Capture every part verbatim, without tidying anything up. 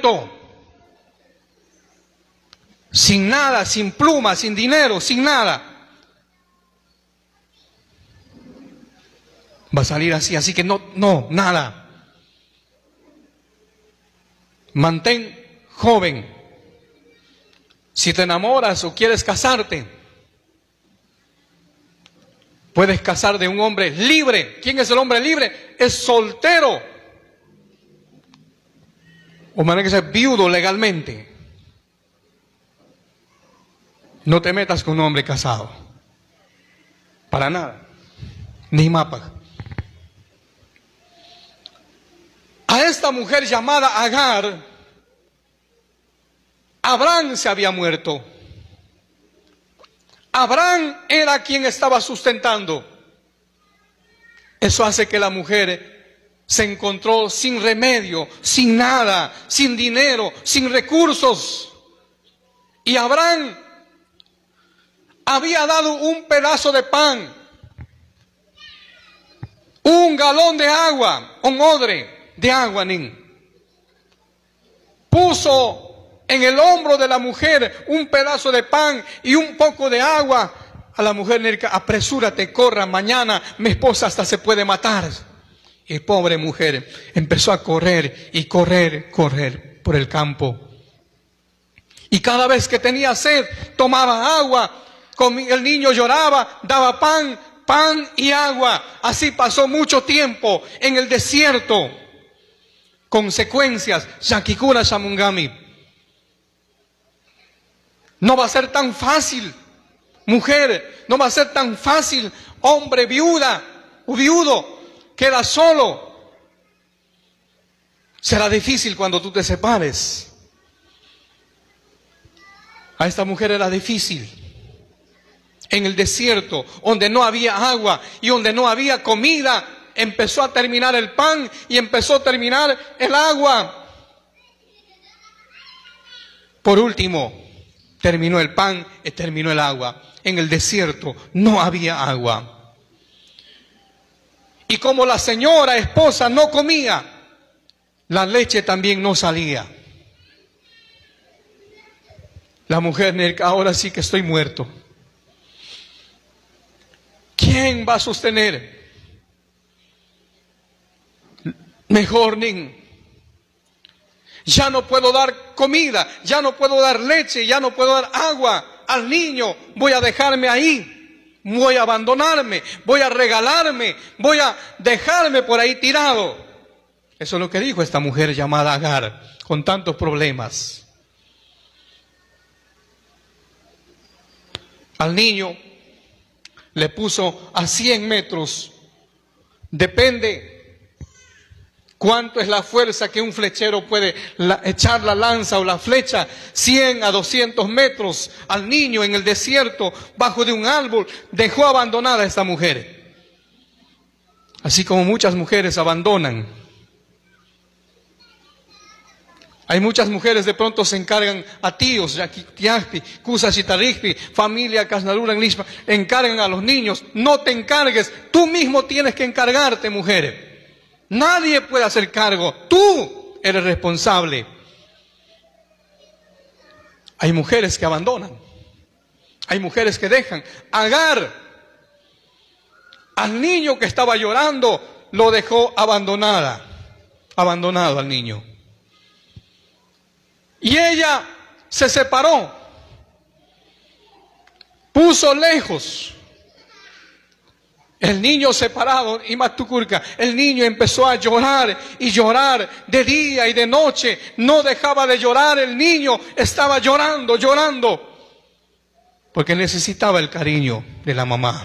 muerto. Sin nada, sin pluma, sin dinero, sin nada. Va a salir así, así que no, no, nada. Mantén joven. Si te enamoras o quieres casarte, puedes casar de un hombre libre. ¿Quién es el hombre libre? Es soltero. O manera que sea viudo legalmente. No te metas con un hombre casado. Para nada. Ni mapa. A esta mujer llamada Agar, Abraham se había muerto. Abraham era quien estaba sustentando. Eso hace que la mujer se encontró sin remedio, sin nada, sin dinero, sin recursos. Y Abraham había dado un pedazo de pan, un galón de agua, un odre de agua, nin. Puso en el hombro de la mujer un pedazo de pan y un poco de agua. A la mujer le dijo: apresúrate, corra, mañana mi esposa hasta se puede matar. Y pobre mujer empezó a correr y correr, correr por el campo. Y cada vez que tenía sed, tomaba agua. El niño lloraba, daba pan, pan y agua. Así pasó mucho tiempo en el desierto. Consecuencias, Yakikura Shamungami. No va a ser tan fácil, mujer, no va a ser tan fácil, hombre, viuda o viudo, queda solo. Será difícil cuando tú te separes. A esta mujer era difícil. En el desierto, donde no había agua y donde no había comida, empezó a terminar el pan y empezó a terminar el agua. Por último, terminó el pan y terminó el agua. En el desierto no había agua. Y como la señora esposa no comía, la leche también no salía. La mujer, ahora sí que estoy muerto. ¿Quién va a sostener? Mejor, nin. Ya no puedo dar comida, ya no puedo dar leche, ya no puedo dar agua al niño. Voy a dejarme ahí, voy a abandonarme, voy a regalarme, voy a dejarme por ahí tirado. Eso es lo que dijo esta mujer llamada Agar, con tantos problemas. Al niño le puso a cien metros. Depende cuánto es la fuerza que un flechero puede la, echar la lanza o la flecha. cien a doscientos metros al niño en el desierto, bajo de un árbol. Dejó abandonada a esta mujer. Así como muchas mujeres abandonan. Hay muchas mujeres de pronto se encargan a tíos, familia, encargan a los niños. No te encargues, tú mismo tienes que encargarte, mujer. Nadie puede hacer cargo, tú eres responsable. Hay mujeres que abandonan, hay mujeres que dejan. Agar, al niño que estaba llorando, lo dejó abandonada, abandonado al niño. Y ella se separó, puso lejos el niño separado. Y Matukurka, el niño empezó a llorar y llorar de día y de noche. No dejaba de llorar el niño, estaba llorando, llorando, porque necesitaba el cariño de la mamá.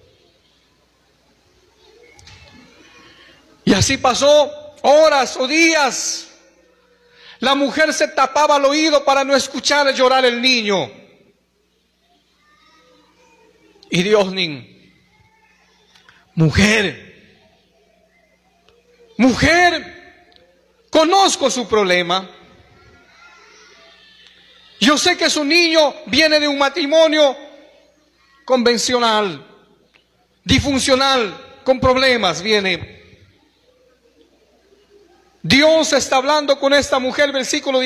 Y así pasó horas o días. La mujer se tapaba el oído para no escuchar llorar el niño. Y Dios, nin, mujer, mujer, conozco su problema. Yo sé que su niño viene de un matrimonio convencional, disfuncional, con problemas, viene. Dios está hablando con esta mujer, versículo